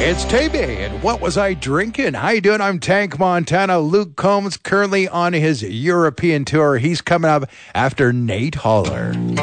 It's Tay-Bay, and what was I drinking? How you doing? I'm Tank Montana. Luke Combs currently on his European tour. He's coming up after Nate Holler.